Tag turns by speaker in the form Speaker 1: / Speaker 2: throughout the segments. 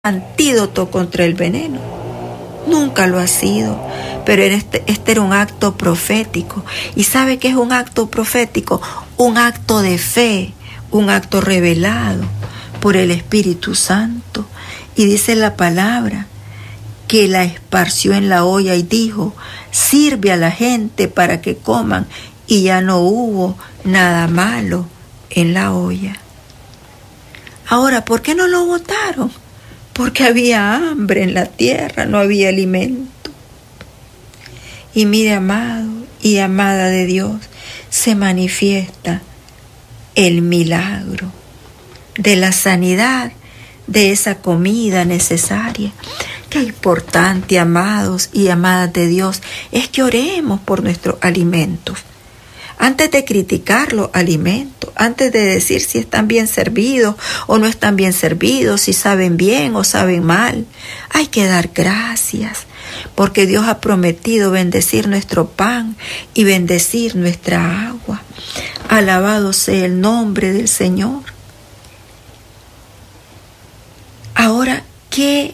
Speaker 1: antídoto contra el veneno. Nunca lo ha sido, pero este era un acto profético. ¿Y sabe qué es un acto profético? Un acto de fe, un acto revelado por el Espíritu Santo. Y dice la palabra que la esparció en la olla y dijo: sirve a la gente para que coman, y ya no hubo nada malo en la olla. Ahora, ¿por qué no lo botaron? Porque había hambre en la tierra, no había alimento. Y mire, amado y amada de Dios, se manifiesta el milagro de la sanidad de esa comida necesaria. Qué importante, amados y amadas de Dios, es que oremos por nuestros alimentos. Antes de criticar los alimentos, antes de decir si están bien servidos o no están bien servidos, si saben bien o saben mal, hay que dar gracias, porque Dios ha prometido bendecir nuestro pan y bendecir nuestra agua. Alabado sea el nombre del Señor. Ahora, ¿qué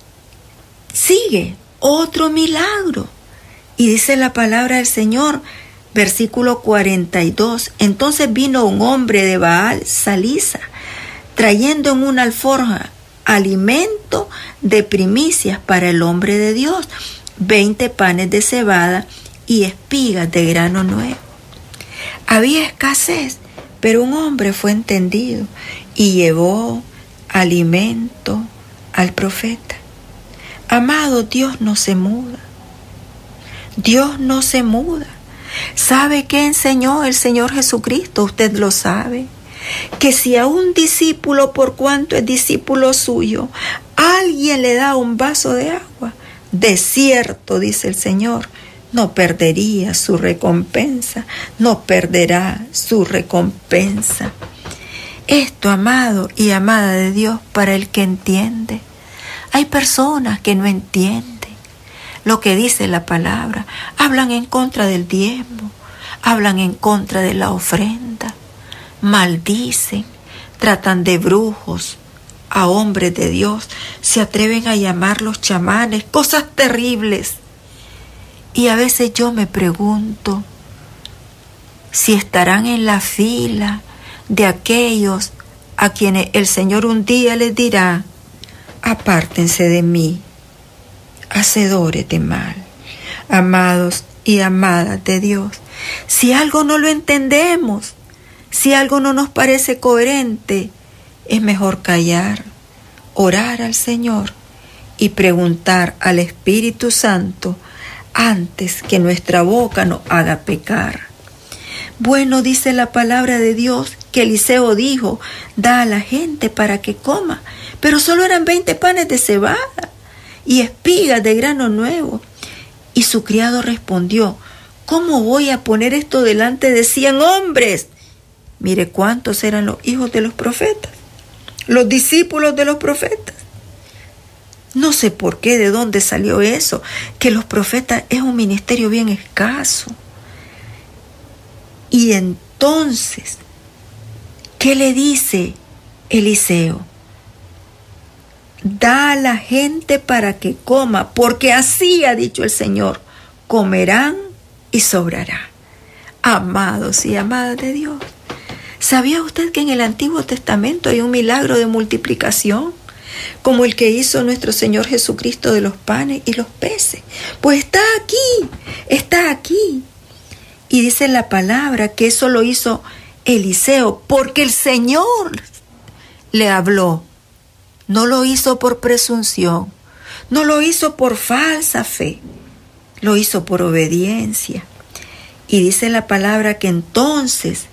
Speaker 1: sigue? Otro milagro. Y dice la palabra del Señor, versículo 42, entonces vino un hombre de Baal Salisa, trayendo en una alforja alimento de primicias para el hombre de Dios, 20 panes de cebada y espigas de grano nuevo. Había escasez, pero un hombre fue entendido y llevó alimento al profeta. Amado, Dios no se muda. Dios no se muda. ¿Sabe qué enseñó el Señor Jesucristo? Usted lo sabe. Que si a un discípulo, por cuanto es discípulo suyo, alguien le da un vaso de agua, de cierto, dice el Señor, no perdería su recompensa, no perderá su recompensa. Esto, amado y amada de Dios, para el que entiende. Hay personas que no entienden lo que dice la palabra, hablan en contra del diezmo, hablan en contra de la ofrenda, maldicen, tratan de brujos a hombres de Dios, se atreven a llamarlos chamanes, cosas terribles. Y a veces yo me pregunto si estarán en la fila de aquellos a quienes el Señor un día les dirá: apártense de mí, hacedores de mal. Amados y amadas de Dios, si algo no lo entendemos, si algo no nos parece coherente, es mejor callar, orar al Señor y preguntar al Espíritu Santo antes que nuestra boca nos haga pecar. Bueno, dice la palabra de Dios que Eliseo dijo: da a la gente para que coma, pero solo eran 20 panes de cebada y espigas de grano nuevo. Y su criado respondió: ¿cómo voy a poner esto delante de 100 hombres? Mire cuántos eran los hijos de los profetas, los discípulos de los profetas. No sé por qué, de dónde salió eso, que los profetas es un ministerio bien escaso. Y entonces, ¿qué le dice Eliseo? Da a la gente para que coma, porque así ha dicho el Señor: comerán y sobrará. Amados y amadas de Dios, ¿sabía usted que en el Antiguo Testamento hay un milagro de multiplicación, como el que hizo nuestro Señor Jesucristo de los panes y los peces? Pues está aquí. Y dice la palabra que eso lo hizo Eliseo porque el Señor le habló. No lo hizo por presunción, no lo hizo por falsa fe, lo hizo por obediencia. Y dice la palabra que entonces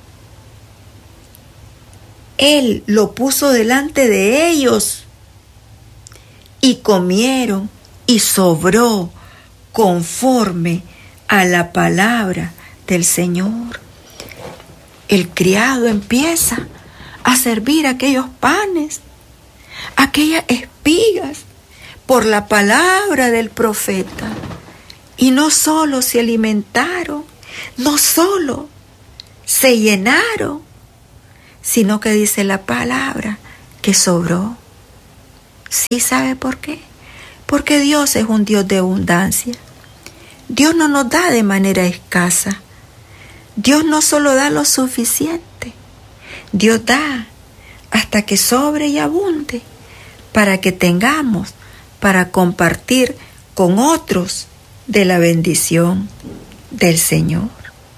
Speaker 1: Él lo puso delante de ellos y comieron y sobró conforme a la palabra del Señor. El criado empieza a servir aquellos panes, aquellas espigas, por la palabra del profeta. Y no solo se alimentaron, no solo se llenaron, sino que dice la palabra que sobró. Sí, ¿sabe por qué? Porque Dios es un Dios de abundancia. Dios no nos da de manera escasa. Dios no solo da lo suficiente. Dios da hasta que sobre y abunde, para que tengamos para compartir con otros de la bendición del Señor.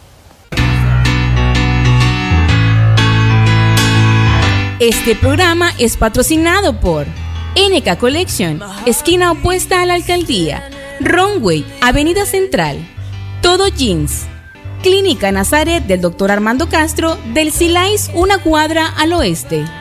Speaker 2: Este programa es patrocinado por NK Collection, esquina opuesta a la alcaldía, Runway, Avenida Central, Todo Jeans, Clínica Nazaret del Dr. Armando Castro, del Silais, una cuadra al oeste.